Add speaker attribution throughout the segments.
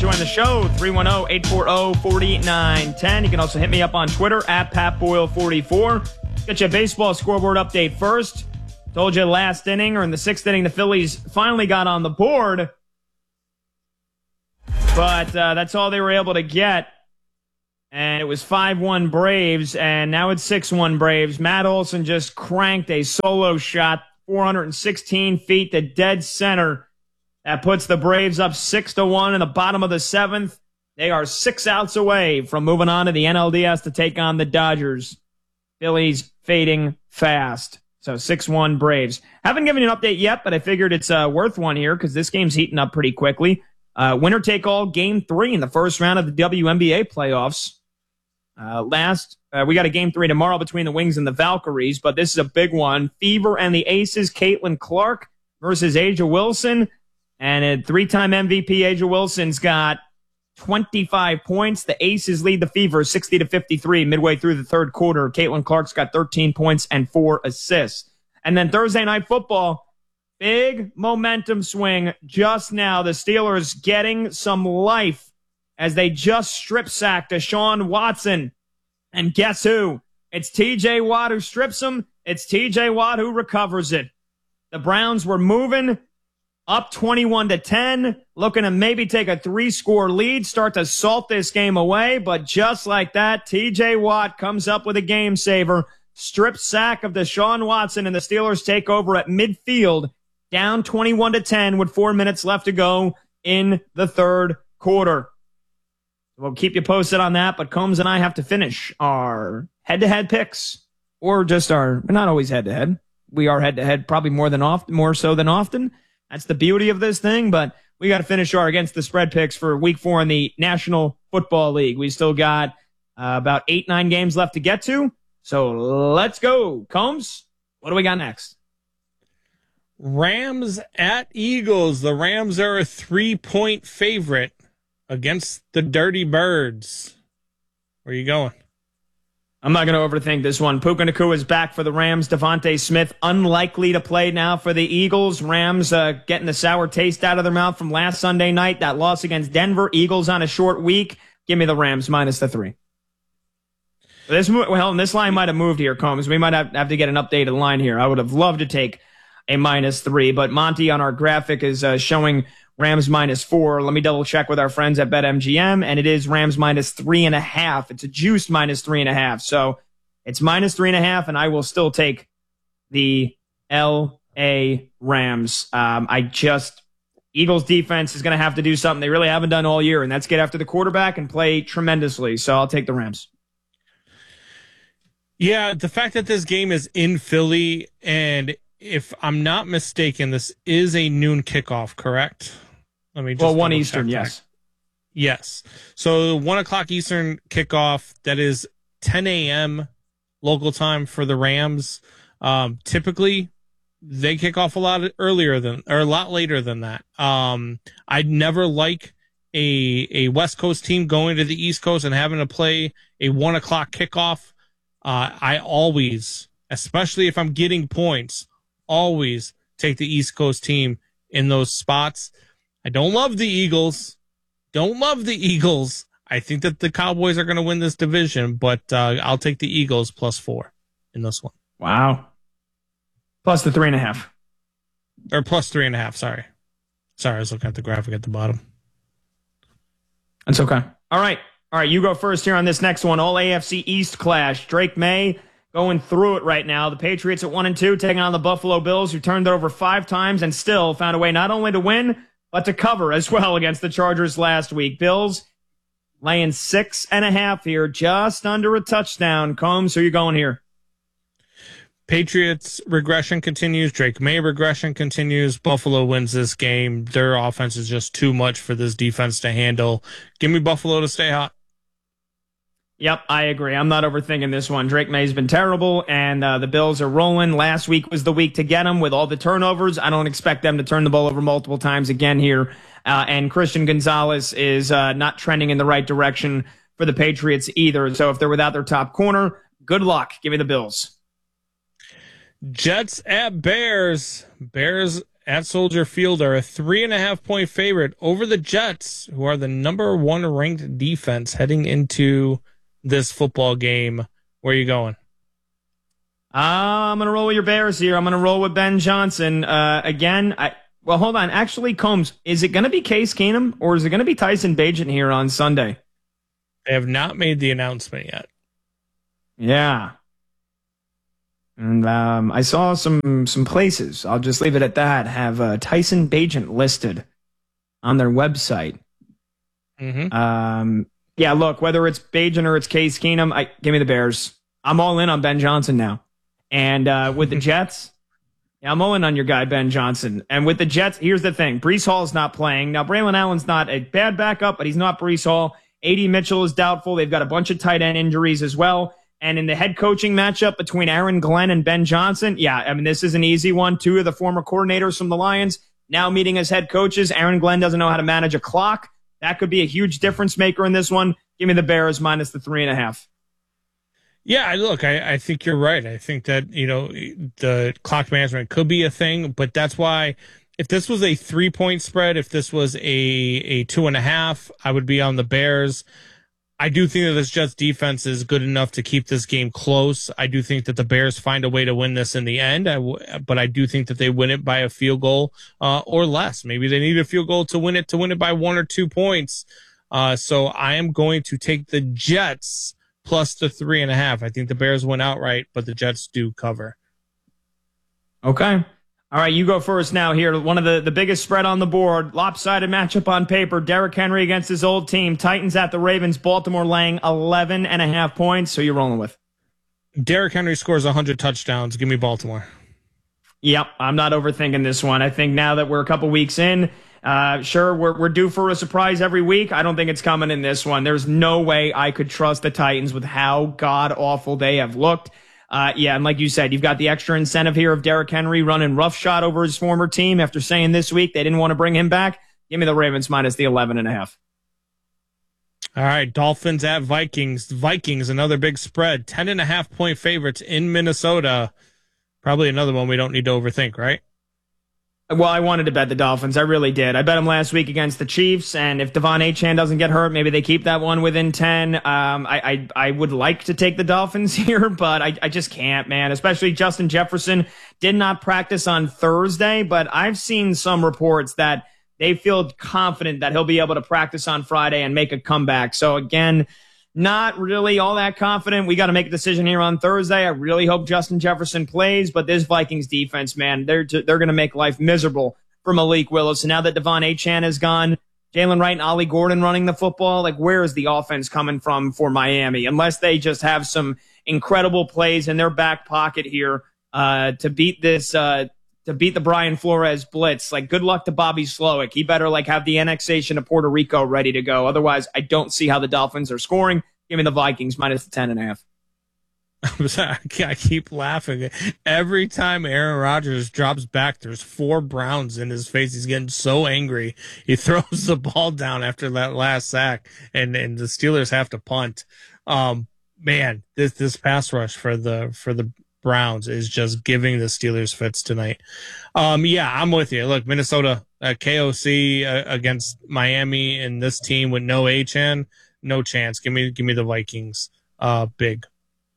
Speaker 1: join the show, 310-840-4910. You can also hit me up on Twitter, @PatBoyle44. Get you a baseball scoreboard update first. Told you last inning, or in the sixth inning, the Phillies finally got on the board. But that's all they were able to get. And it was 5-1 Braves, and now it's 6-1 Braves. Matt Olson just cranked a solo shot, 416 feet to dead center. That puts the Braves up 6-1 in the bottom of the seventh. They are 6 outs away from moving on to the NLDS to take on the Dodgers. Phillies fading fast. So 6-1 Braves. Haven't given you an update yet, but I figured it's worth one here because this game's heating up pretty quickly. Winner take all game 3 in the first round of the WNBA playoffs. We got a game 3 tomorrow between the Wings and the Valkyries, but this is a big one. Fever and the Aces, Caitlin Clark versus Asia Wilson. And a 3-time MVP, Asia Wilson's got 25 points. The Aces lead the Fever 60-53 midway through the third quarter. Caitlin Clark's got 13 points and 4 assists. And then Thursday Night Football, big momentum swing just now. The Steelers getting some life as they just strip sacked Deshaun Watson. And guess who? It's TJ Watt who strips him. It's TJ Watt who recovers it. The Browns were moving up 21-10, looking to maybe take a 3-score lead, start to salt this game away. But just like that, TJ Watt comes up with a game saver. Strip sack of Deshaun Watson, and the Steelers take over at midfield, down 21-10 with 4 minutes left to go in the third quarter. We'll keep you posted on that, but Combs and I have to finish our head-to-head picks, or just we're not always head-to-head. We are head-to-head probably more so than often. That's the beauty of this thing, but we got to finish our against the spread picks for week 4 in the National Football League. We still got about 8-9 games left to get to, so let's go. Combs, what do we got next?
Speaker 2: Rams at Eagles. The Rams are a 3-point favorite against the Dirty Birds. Where you going?
Speaker 1: I'm not going to overthink this one. Puka Nacua is back for the Rams. Devontae Smith unlikely to play now for the Eagles. Rams getting the sour taste out of their mouth from last Sunday night. That loss against Denver. Eagles on a short week. Give me the Rams minus the 3. This line might have moved here, Combs. We might have to get an updated line here. I would have loved to take a minus 3, but Monty on our graphic is showing Rams minus 4. Let me double check with our friends at BetMGM, and it is Rams minus 3.5. It's a juiced minus 3.5. So it's minus 3.5, and I will still take the L.A. Rams. Eagles defense is going to have to do something they really haven't done all year, and that's get after the quarterback and play tremendously. So I'll take the Rams.
Speaker 2: Yeah, the fact that this game is in Philly, and if I'm not mistaken, this is a noon kickoff, correct? Let me just
Speaker 1: 1 Eastern, yes.
Speaker 2: Yes. So 1 o'clock Eastern kickoff, that is 10 a.m. local time for the Rams. Typically, they kick off a lot later than that. I'd never like a West Coast team going to the East Coast and having to play a 1 o'clock kickoff. I always, especially if I'm getting points, always take the East Coast team in those spots. I don't love the Eagles. I think that the Cowboys are going to win this division, but I'll take the Eagles plus 4 in this one.
Speaker 1: Wow. Plus the 3.5.
Speaker 2: Or plus 3.5, sorry. Sorry, I was looking at the graphic at the bottom.
Speaker 1: That's okay. All right, you go first here on this next one. All AFC East clash. Drake May going through it right now. The Patriots at 1-2, taking on the Buffalo Bills, who turned it over 5 times and still found a way not only to win, but to cover as well against the Chargers last week. Bills laying 6.5 here, just under a touchdown. Combs, who are you going here?
Speaker 2: Patriots regression continues. Drake May regression continues. Buffalo wins this game. Their offense is just too much for this defense to handle. Give me Buffalo to stay hot.
Speaker 1: Yep, I agree. I'm not overthinking this one. Drake May's been terrible, and the Bills are rolling. Last week was the week to get them with all the turnovers. I don't expect them to turn the ball over multiple times again here. And Christian Gonzalez is not trending in the right direction for the Patriots either. So if they're without their top corner, good luck. Give me the Bills.
Speaker 2: Jets at Bears. Bears at Soldier Field are a 3.5-point favorite over the Jets, who are the number 1 ranked defense heading into this football game. Where are you going?
Speaker 1: I'm going to roll with your Bears here. I'm going to roll with Ben Johnson. Well, hold on. Actually, Combs, is it going to be Case Keenum or is it going to be Tyson Bagent here on Sunday?
Speaker 2: They have not made the announcement yet.
Speaker 1: Yeah. And I saw some places, I'll just leave it at that, have Tyson Bagent listed on their website.
Speaker 2: Mm-hmm.
Speaker 1: Yeah, look, whether it's Bagent or it's Case Keenum, give me the Bears. I'm all in on Ben Johnson now. And with the Jets, yeah, I'm all in on your guy, Ben Johnson. And with the Jets, here's the thing. Breece Hall's not playing. Now, Braylon Allen's not a bad backup, but he's not Breece Hall. A.D. Mitchell is doubtful. They've got a bunch of tight end injuries as well. And in the head coaching matchup between Aaron Glenn and Ben Johnson, yeah, I mean, this is an easy one. 2 of the former coordinators from the Lions now meeting as head coaches. Aaron Glenn doesn't know how to manage a clock. That could be a huge difference maker in this one. Give me the Bears minus the 3.5.
Speaker 2: Yeah, look, I think you're right. I think that, the clock management could be a thing, but that's why if this was a 3-point spread, if this was a 2.5, I would be on the Bears. I do think that this Jets defense is good enough to keep this game close. I do think that the Bears find a way to win this in the end, but I do think that they win it by a field goal or less. Maybe they need a field goal to win it by 1 or 2 points. So I am going to take the Jets plus the 3.5. I think the Bears win outright, but the Jets do cover.
Speaker 1: Okay. All right, you go first now here. One of the biggest spread on the board. Lopsided matchup on paper. Derrick Henry against his old team. Titans at the Ravens. Baltimore laying 11.5 points. So you're rolling with?
Speaker 2: Derrick Henry scores 100 touchdowns. Give me Baltimore.
Speaker 1: Yep, I'm not overthinking this one. I think now that we're a couple weeks in, sure, we're due for a surprise every week. I don't think it's coming in this one. There's no way I could trust the Titans with how god-awful they have looked. And like you said, you've got the extra incentive here of Derrick Henry running roughshod over his former team after saying this week they didn't want to bring him back. Give me the Ravens minus the 11.5.
Speaker 2: All right, Dolphins at Vikings. Vikings, another big spread. 10.5-point favorites in Minnesota. Probably another one we don't need to overthink, right?
Speaker 1: Well, I wanted to bet the Dolphins. I really did. I bet them last week against the Chiefs, and if Devon Achane doesn't get hurt, maybe they keep that one within 10. I would like to take the Dolphins here, but I just can't, man. Especially Justin Jefferson did not practice on Thursday, but I've seen some reports that they feel confident that he'll be able to practice on Friday and make a comeback. So again, not really all that confident. We got to make a decision here on Thursday. I really hope Justin Jefferson plays, but this Vikings defense, man, they're going to make life miserable for Malik Willis. And now that Devon Achane is gone, Jalen Wright and Ollie Gordon running the football, like where is the offense coming from for Miami? Unless they just have some incredible plays in their back pocket here to beat the Brian Flores blitz. Like good luck to Bobby Slowick. He better have the annexation of Puerto Rico ready to go. Otherwise, I don't see how the Dolphins are scoring. Give me the Vikings minus the 10.5.
Speaker 2: I'm sorry, I keep laughing. Every time Aaron Rodgers drops back, there's 4 Browns in his face. He's getting so angry. He throws the ball down after that last sack, and the Steelers have to punt. Man, this pass rush for the Browns is just giving the Steelers fits tonight. I'm with you. Look, Minnesota KOC against Miami and this team with no Achane, no chance. Give me the Vikings. Big.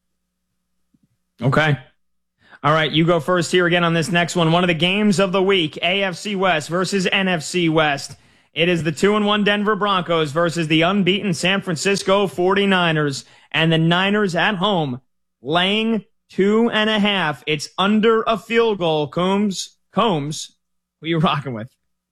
Speaker 1: Okay. All right, you go first here again on this next one. One of the games of the week, AFC West versus NFC West. It is the 2-1 Denver Broncos versus the unbeaten San Francisco 49ers. And the Niners at home laying 2.5. It's under a field goal. Combs, who are you rocking with?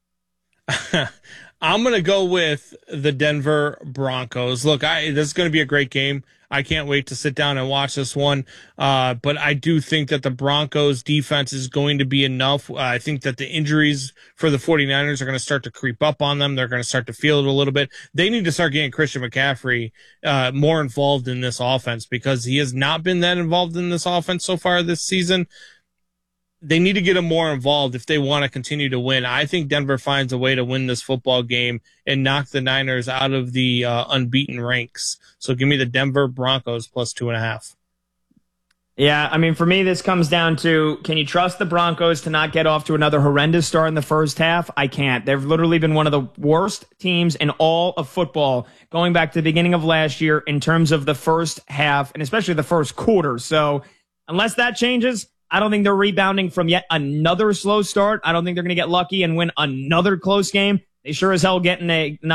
Speaker 2: I'm going to go with the Denver Broncos. Look, this is going to be a great game. I can't wait to sit down and watch this one. But I do think that the Broncos defense is going to be enough. I think that the injuries for the 49ers are going to start to creep up on them. They're going to start to feel it a little bit. They need to start getting Christian McCaffrey more involved in this offense because he has not been that involved in this offense so far this season. They need to get him more involved if they want to continue to win. I think Denver finds a way to win this football game and knock the Niners out of the unbeaten ranks. So give me the Denver Broncos plus 2.5.
Speaker 1: Yeah, I mean, for me, this comes down to, can you trust the Broncos to not get off to another horrendous start in the first half? I can't. They've literally been one of the worst teams in all of football going back to the beginning of last year in terms of the first half and especially the first quarter. So unless that changes, I don't think they're rebounding from yet another slow start. I don't think they're going to get lucky and win another close game. They sure as hell getting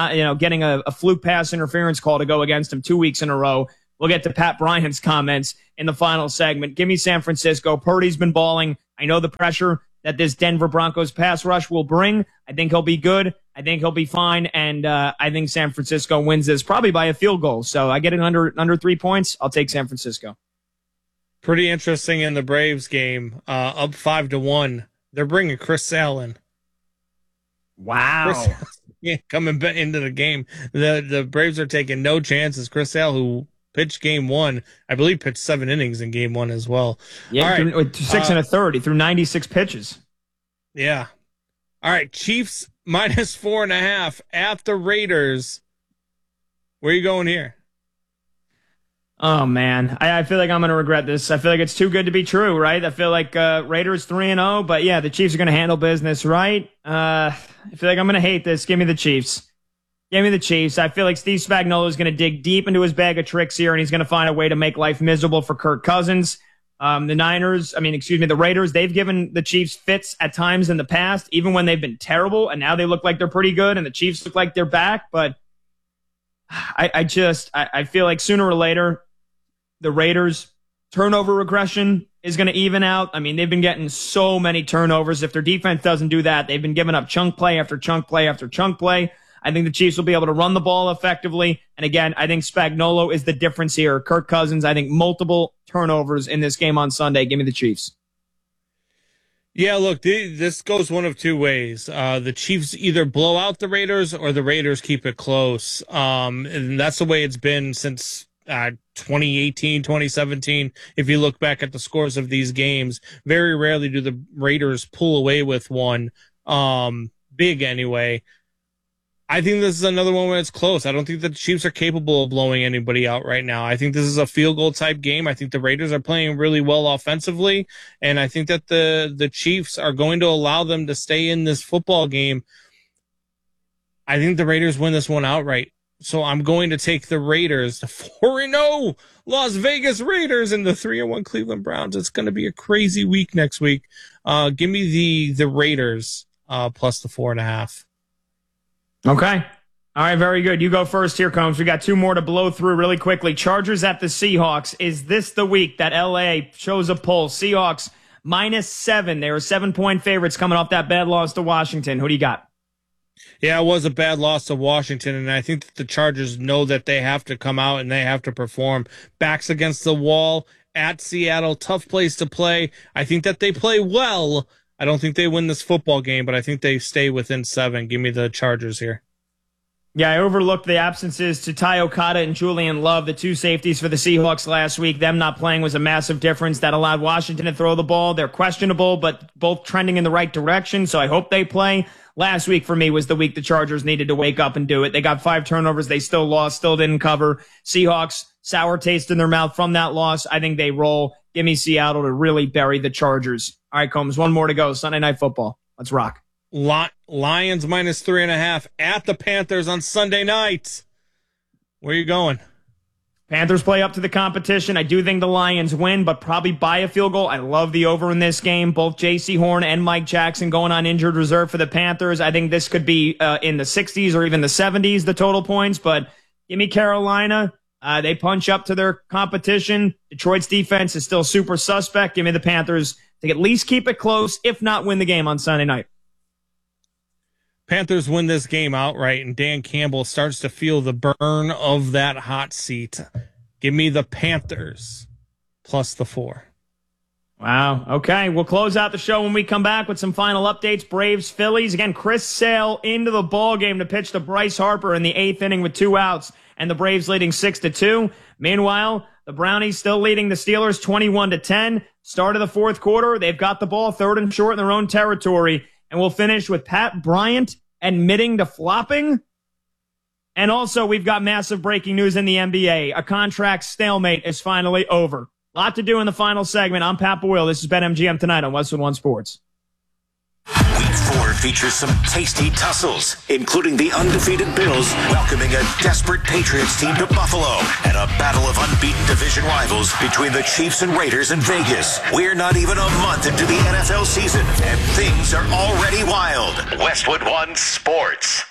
Speaker 1: a fluke pass interference call to go against them 2 weeks in a row. We'll get to Pat Bryant's comments in the final segment. Give me San Francisco. Purdy's been balling. I know the pressure that this Denver Broncos pass rush will bring. I think he'll be good. I think he'll be fine. And I think San Francisco wins this probably by a field goal. So I get it under 3 points. I'll take San Francisco.
Speaker 2: Pretty interesting in the Braves game. Up 5-1. They're bringing Chris Sale in.
Speaker 1: Wow.
Speaker 2: Coming into the game. The Braves are taking no chances. Chris Sale, who pitched game one, I believe pitched 7 innings in game one as well.
Speaker 1: Yeah,
Speaker 2: all right.
Speaker 1: With 6 1/3. He threw 96 pitches.
Speaker 2: Yeah. All right. Chiefs minus 4.5 at the Raiders. Where are you going here?
Speaker 1: Oh, man. I feel like I'm going to regret this. I feel like it's too good to be true, right? I feel like Raiders 3-0, but yeah, the Chiefs are going to handle business, right? I feel like I'm going to hate this. Give me the Chiefs. Give me the Chiefs. I feel like Steve Spagnuolo is going to dig deep into his bag of tricks here, and he's going to find a way to make life miserable for Kirk Cousins. The Raiders, they've given the Chiefs fits at times in the past, even when they've been terrible, and now they look like they're pretty good, and the Chiefs look like they're back. But I feel like sooner or later, the Raiders' turnover regression is going to even out. I mean, they've been getting so many turnovers. If their defense doesn't do that, they've been giving up chunk play after chunk play after chunk play. I think the Chiefs will be able to run the ball effectively. And again, I think Spagnuolo is the difference here. Kirk Cousins, I think multiple turnovers in this game on Sunday. Give me the Chiefs.
Speaker 2: Yeah, look, this goes one of two ways. The Chiefs either blow out the Raiders or the Raiders keep it close. And that's the way it's been since 2018, 2017. If you look back at the scores of these games, very rarely do the Raiders pull away with one, big anyway. I think this is another one where it's close. I don't think the Chiefs are capable of blowing anybody out right now. I think this is a field goal type game. I think the Raiders are playing really well offensively, and I think that the Chiefs are going to allow them to stay in this football game. I think the Raiders win this one outright. So I'm going to take the Raiders, the 4-0 Las Vegas Raiders, and the 3-1 Cleveland Browns. It's going to be a crazy week next week. Give me the Raiders plus the 4.5.
Speaker 1: Okay. All right, very good. You go first here, Combs. We got 2 more to blow through really quickly. Chargers at the Seahawks. Is this the week that LA shows a pull? Seahawks -7. They were 7-point favorites coming off that bad loss to Washington. Who do you got?
Speaker 2: Yeah, it was a bad loss to Washington, and I think that the Chargers know that they have to come out and they have to perform. Backs against the wall at Seattle, tough place to play. I think that they play well. I don't think they win this football game, but I think they stay within 7. Give me the Chargers here.
Speaker 1: Yeah, I overlooked the absences to Ty Okada and Julian Love, the 2 safeties for the Seahawks last week. Them not playing was a massive difference that allowed Washington to throw the ball. They're questionable, but both trending in the right direction, so I hope they play. Last week for me was the week the Chargers needed to wake up and do it. They got 5 turnovers. They still lost, still didn't cover. Seahawks, sour taste in their mouth from that loss. I think they roll. Give me Seattle to really bury the Chargers. All right, Combs, 1 more to go. Sunday Night Football. Let's rock.
Speaker 2: Lions -3.5 at the Panthers on Sunday night. Where are you going?
Speaker 1: Panthers play up to the competition. I do think the Lions win, but probably by a field goal. I love the over in this game. Both J.C. Horn and Mike Jackson going on injured reserve for the Panthers. I think this could be in the 60s or even the 70s, the total points. But give me Carolina. They punch up to their competition. Detroit's defense is still super suspect. Give me the Panthers to at least keep it close, if not win the game on Sunday night.
Speaker 2: Panthers win this game outright, and Dan Campbell starts to feel the burn of that hot seat. Give me the Panthers plus the 4.
Speaker 1: Wow. Okay. We'll close out the show when we come back with some final updates. Braves, Phillies. Again, Chris Sale into the ball game to pitch to Bryce Harper in the 8th inning with 2 outs, and the Braves leading 6-2. Meanwhile, the Brownies still leading the Steelers 21-10. Start of the 4th quarter. They've got the ball 3rd and short in their own territory. And we'll finish with Pat Bryant admitting to flopping. And also, we've got massive breaking news in the NBA. A contract stalemate is finally over. A lot to do in the final segment. I'm Pat Boyle. This is BetMGM tonight on Westwood One Sports.
Speaker 3: Week 4 features some tasty tussles, including the undefeated Bills welcoming a desperate Patriots team to Buffalo and a battle of unbeaten division rivals between the Chiefs and Raiders in Vegas. We're not even a month into the NFL season, and things are already wild. Westwood One Sports.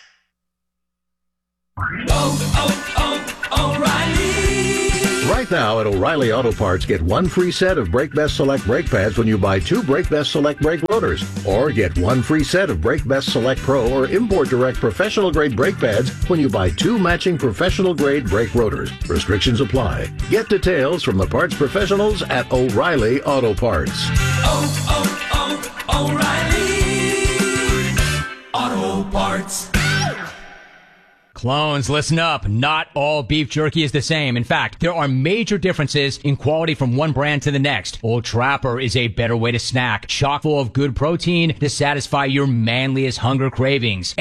Speaker 4: Right now at O'Reilly Auto Parts, get one free set of Brake Best Select brake pads when you buy 2 Brake Best Select brake rotors. Or get one free set of Brake Best Select Pro or Import Direct professional grade brake pads when you buy 2 matching professional grade brake rotors. Restrictions apply. Get details from the parts professionals at O'Reilly Auto Parts.
Speaker 5: O'Reilly Auto Parts.
Speaker 6: Clones, listen up. Not all beef jerky is the same. In fact, there are major differences in quality from one brand to the next. Old Trapper is a better way to snack, chock full of good protein to satisfy your manliest hunger cravings.